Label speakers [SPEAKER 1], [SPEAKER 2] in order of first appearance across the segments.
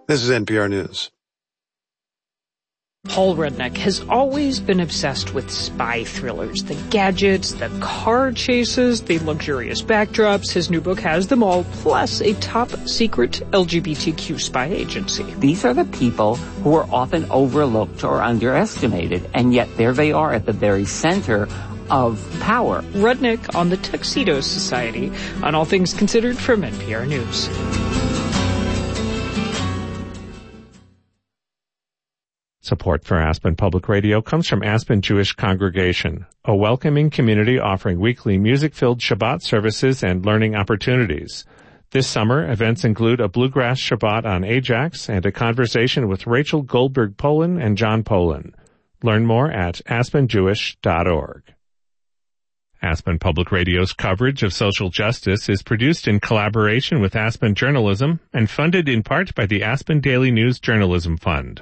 [SPEAKER 1] This is NPR News.
[SPEAKER 2] Paul Rudnick has always been obsessed with spy thrillers, the gadgets, the car chases, the luxurious backdrops. His new book has them all, plus a top-secret LGBTQ spy agency.
[SPEAKER 3] These are the people who are often overlooked or underestimated, and yet there they are at the very center of power.
[SPEAKER 2] Rudnick on the Tuxedo Society, on All Things Considered from NPR News.
[SPEAKER 4] Support for Aspen Public Radio comes from Aspen Jewish Congregation, a welcoming community offering weekly music-filled Shabbat services and learning opportunities. This summer, events include a Bluegrass Shabbat on Ajax and a conversation with Rachel Goldberg-Polin and John Polin. Learn more at aspenjewish.org. Aspen Public Radio's coverage of social justice is produced in collaboration with Aspen Journalism and funded in part by the Aspen Daily News Journalism Fund.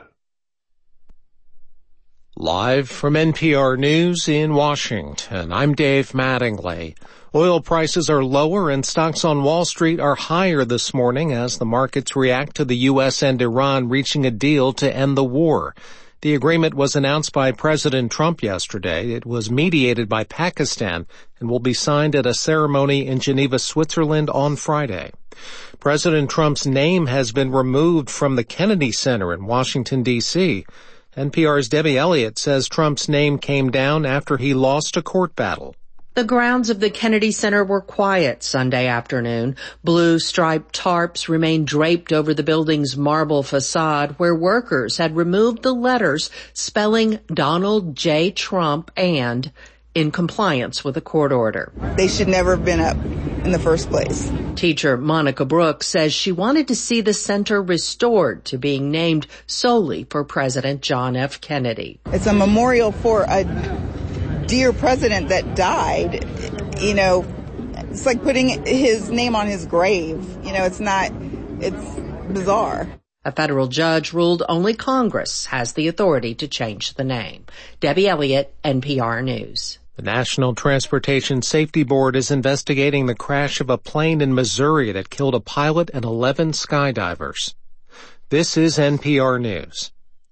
[SPEAKER 5] Live from NPR News in Washington, I'm Dave Mattingly. Oil prices are lower and stocks on Wall Street are higher this morning as the markets react to the U.S. and Iran reaching a deal to end the war. The agreement was announced by President Trump yesterday. It was mediated by Pakistan and will be signed at a ceremony in Geneva, Switzerland on Friday. President Trump's name has been removed from the Kennedy Center in Washington, D.C. NPR's Debbie Elliott says Trump's name came down after he lost a court battle.
[SPEAKER 6] The grounds of the Kennedy Center were quiet Sunday afternoon. Blue striped tarps remained draped over the building's marble facade where workers had removed the letters spelling Donald J. Trump and in compliance with a court order.
[SPEAKER 7] They should never have been up in the first place.
[SPEAKER 6] Teacher Monica Brooks says she wanted to see the center restored to being named solely for President John F. Kennedy.
[SPEAKER 7] It's a memorial for a dear president that died. You know, it's like putting his name on his grave. You know, it's bizarre.
[SPEAKER 6] A federal judge ruled only Congress has the authority to change the name. Debbie Elliott, NPR News.
[SPEAKER 5] The National Transportation Safety Board is investigating the crash of a plane in Missouri that killed a pilot and 11 skydivers. This is NPR News.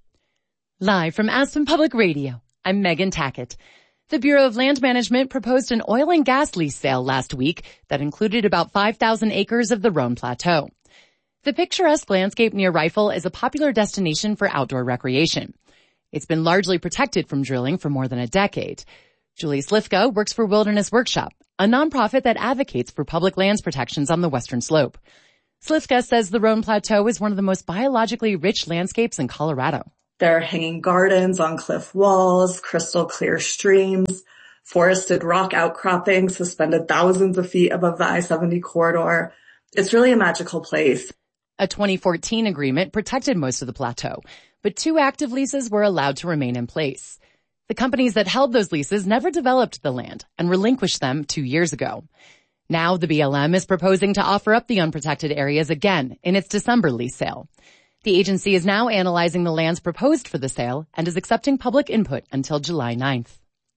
[SPEAKER 8] Live from Aspen Public Radio, I'm Megan Tackett. The Bureau of Land Management proposed an oil and gas lease sale last week that included about 5,000 acres of the Rhone Plateau. The picturesque landscape near Rifle is a popular destination for outdoor recreation. It's been largely protected from drilling for more than a decade. Julie Slifka works for Wilderness Workshop, a nonprofit that advocates for public lands protections on the western slope. Slifka says the Rhone Plateau is one of the most biologically rich landscapes in Colorado.
[SPEAKER 9] There are hanging gardens on cliff walls, crystal clear streams, forested rock outcroppings suspended thousands of feet above the I-70 corridor. It's really a magical place.
[SPEAKER 8] A 2014 agreement protected most of the plateau, but 2 active leases were allowed to remain in place. The companies that held those leases never developed the land and relinquished them 2 years ago. Now the BLM is proposing to offer up the unprotected areas again in its December lease sale. The agency is now analyzing the lands proposed for the sale and is accepting public input until July 9th.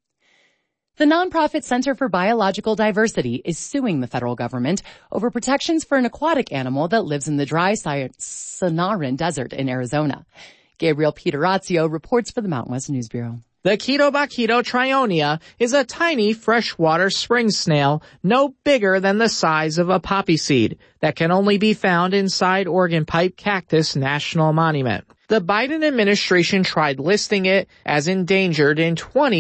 [SPEAKER 8] The nonprofit Center for Biological Diversity is suing the federal government over protections for an aquatic animal that lives in the dry Sonoran Desert in Arizona. Gabriel Peterazio reports for the Mountain West News Bureau.
[SPEAKER 10] The Ketobaccheto trionia is a tiny freshwater spring snail no bigger than the size of a poppy seed that can only be found inside Oregon Pipe Cactus National Monument. The Biden administration tried listing it as endangered in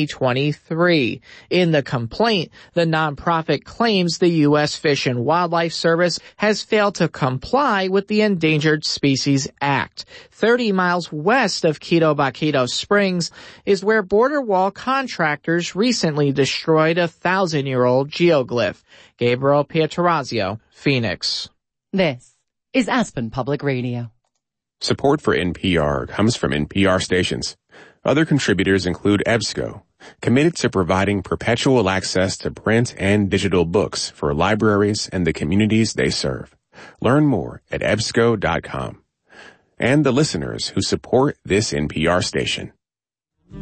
[SPEAKER 10] 2023. In the complaint, the nonprofit claims the U.S. Fish and Wildlife Service has failed to comply with the Endangered Species Act. 30 miles west of Ketobaccheto Springs is where border wall contractors recently destroyed a 1,000-year-old geoglyph. Gabriel Pietrorazio, Phoenix.
[SPEAKER 8] This is Aspen Public Radio.
[SPEAKER 11] Support for NPR comes from NPR stations. Other contributors include EBSCO, committed to providing perpetual access to print and digital books for libraries and the communities they serve. Learn more at ebsco.com. And the listeners who support this NPR station.